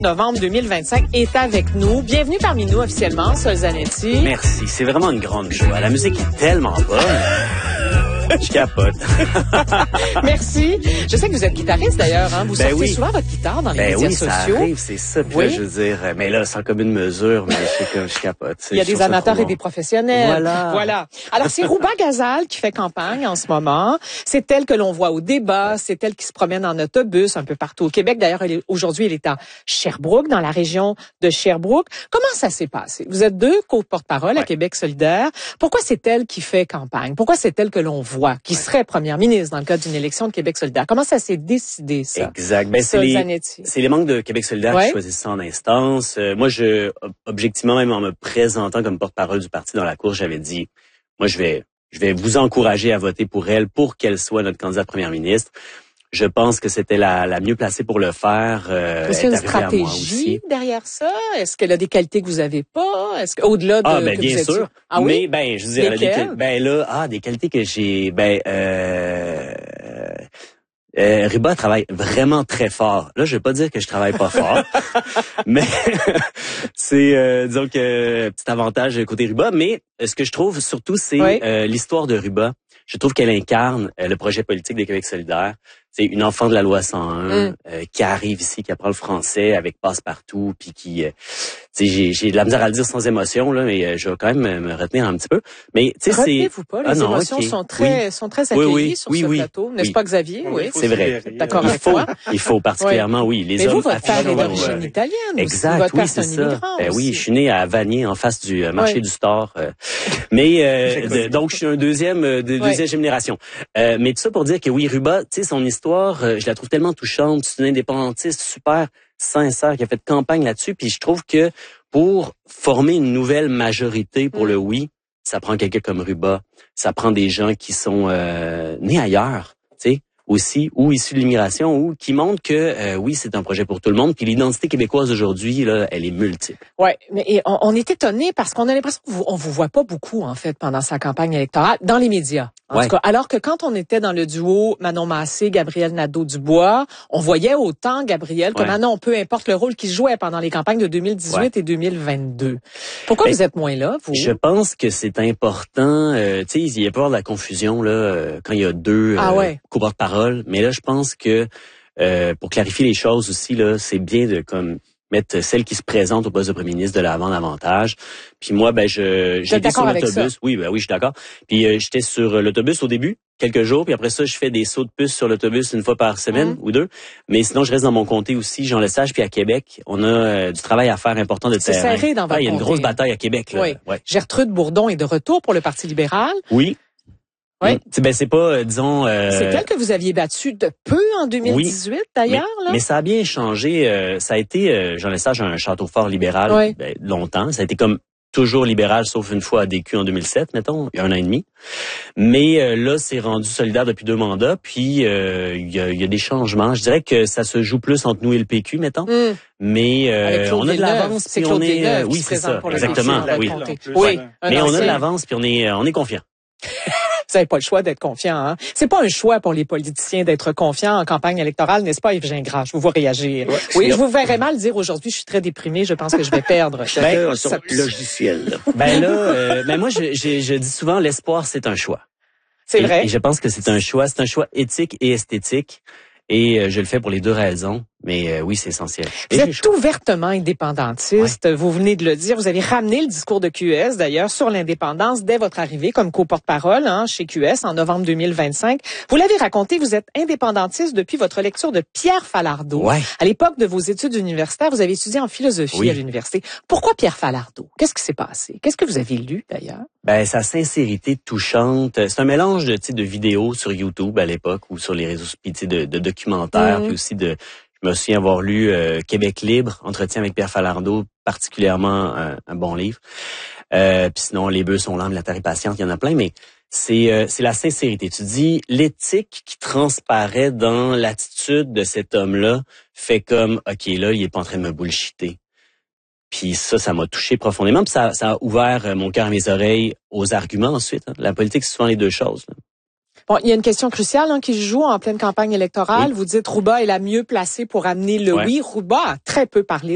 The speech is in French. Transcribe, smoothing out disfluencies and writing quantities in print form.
Novembre 2025 est avec nous. Bienvenue parmi nous officiellement, Sol Zanetti. Merci, c'est vraiment une grande joie. La musique est tellement bonne. Je capote. Merci. Je sais que vous êtes guitariste d'ailleurs. Hein? Vous sortez souvent votre guitare dans les médias sociaux. Ça arrive, c'est ça. Puis là, je veux dire, mais là, sans commune mesure, mais je capote. Il y a des amateurs et des professionnels. Voilà. Alors, c'est Rouba Gazal qui fait campagne en ce moment. C'est elle que l'on voit au débat. C'est elle qui se promène en autobus un peu partout au Québec. D'ailleurs, aujourd'hui, elle est à Sherbrooke, dans la région de Sherbrooke. Comment ça s'est passé? Vous êtes deux co-porte-parole à Québec solidaire. Pourquoi c'est elle qui fait campagne? Pourquoi c'est elle que l'on voit, qui serait première ministre dans le cadre d'une élection de Québec solidaire? Comment ça s'est décidé, ça? Exact. Ben, c'est les membres de Québec solidaire qui choisissent ça en instance. Moi, objectivement, même en me présentant comme porte-parole du parti dans la cour, j'avais dit, moi, je vais vous encourager à voter pour elle, pour qu'elle soit notre candidate première ministre. Je pense que c'était la mieux placée pour le faire. Est-ce qu'il y a une stratégie derrière ça? Est-ce qu'elle a des qualités que vous avez pas? Est-ce qu'au-delà de que bien vous sûr. Ah oui? Mais je veux dire, des qualités que j'ai. Ruba travaille vraiment très fort. Là, je vais pas dire que je travaille pas fort, mais c'est disons que petit avantage côté Ruba. Mais ce que je trouve surtout, c'est l'histoire de Ruba. Je trouve qu'elle incarne le projet politique des Québec solidaire. C'est une enfant de la loi 101 qui arrive ici, qui apprend le français avec passe-partout, puis qui, j'ai de la misère à le dire sans émotion là, mais je vais quand même me retenir un petit peu. Mais tu sais, retenez-vous pas, les émotions sont très accueillies sur ce plateau, n'est-ce pas, Xavier? Oui, c'est vrai. D'accord avec toi? Il faut particulièrement, les mais hommes. vous, votre père est d'origine italienne. Exact, oui, c'est ça. Oui, je suis né à Vanier, en face du marché du Store. Mais donc je suis un deuxième génération. Mais tout ça pour dire que oui, Ruba, tu sais, son histoire, je la trouve tellement touchante. C'est une indépendantiste super sincère qui a fait campagne là-dessus. Puis je trouve que pour former une nouvelle majorité pour le oui, ça prend quelqu'un comme Ruba. Ça prend des gens qui sont nés ailleurs, tu sais, aussi, ou issus de l'immigration, ou qui montrent que oui, c'est un projet pour tout le monde. Puis l'identité québécoise aujourd'hui, là, elle est multiple. Ouais, mais on est étonné parce qu'on a l'impression qu'on vous voit pas beaucoup en fait pendant sa campagne électorale dans les médias. En tout cas, alors que quand on était dans le duo Manon Massé, Gabriel Nadeau-Dubois, on voyait autant Gabriel que Manon, peu importe le rôle qu'il jouait pendant les campagnes de 2018 et 2022. Pourquoi vous êtes moins là, vous? Je pense que c'est important. Tu sais, il y a pas de la confusion là quand il y a deux co-porte-parole. Mais là, je pense que pour clarifier les choses aussi là, c'est bien de mettre celle qui se présente au poste de premier ministre de l'avant davantage. Puis moi, j'étais sur l'autobus. Oui, je suis d'accord. Puis j'étais sur l'autobus au début, quelques jours, puis après ça, je fais des sauts de puce sur l'autobus une fois par semaine ou deux. Mais sinon, je reste dans mon comté aussi, Jean-Lesage, puis à Québec. On a du travail à faire important de terrain. C'est serré dans votre comté. Il y a une grosse bataille à Québec. Là. Oui. Gertrude Bourdon est de retour pour le Parti libéral. Oui. Oui. C'est pas, disons... C'est elle que vous aviez battu de peu en 2018, d'ailleurs. Mais ça a bien changé. Ça a été, Jean Lesage, un château fort libéral longtemps. Ça a été comme toujours libéral, sauf une fois à DQ en 2007, mettons, il y a 1 an et demi. Mais là, c'est rendu solidaire depuis 2 mandats. Puis, il y a des changements. Je dirais que ça se joue plus entre nous et le PQ, mettons. Mais on a de l'avance. C'est Claude Villeneuve. Oui, c'est ça. Exactement. Oui. Mais on a de l'avance, puis on est confiant. Vous n'avez pas le choix d'être confiant. Hein? C'est pas un choix pour les politiciens d'être confiants en campagne électorale, n'est-ce pas, Yves Gingras? Je vous vois réagir. Oui, je vous verrais mal dire aujourd'hui, je suis très déprimé, je pense que je vais perdre. Chacun a son logiciel. Moi, je dis souvent, l'espoir, c'est un choix. C'est vrai. Et je pense que c'est un choix éthique et esthétique. Et je le fais pour les 2 raisons. Mais oui, c'est essentiel. Vous êtes ouvertement indépendantiste. Vous venez de le dire. Vous avez ramené le discours de QS, d'ailleurs, sur l'indépendance dès votre arrivée comme co-porte-parole chez QS en novembre 2025. Vous l'avez raconté, vous êtes indépendantiste depuis votre lecture de Pierre Falardeau. À l'époque de vos études universitaires, vous avez étudié en philosophie à l'université. Pourquoi Pierre Falardeau? Qu'est-ce qui s'est passé? Qu'est-ce que vous avez lu, d'ailleurs? Sa sincérité touchante. C'est un mélange de vidéos sur YouTube à l'époque ou sur les réseaux sociaux, de documentaires, puis aussi je me souviens avoir lu Québec libre, Entretien avec Pierre Falardeau, particulièrement un bon livre. Puis sinon, Les bœufs sont l'âme, La terre est patiente, il y en a plein, mais c'est la sincérité. Tu dis, l'éthique qui transparaît dans l'attitude de cet homme-là fait comme, OK, là, il est pas en train de me bullshiter. Puis ça m'a touché profondément. Puis ça a ouvert mon cœur et mes oreilles aux arguments ensuite. La politique, c'est souvent les 2 choses. Bon, il y a une question cruciale qui se joue en pleine campagne électorale. Vous dites Rouba est la mieux placée pour amener le oui. Rouba a très peu parlé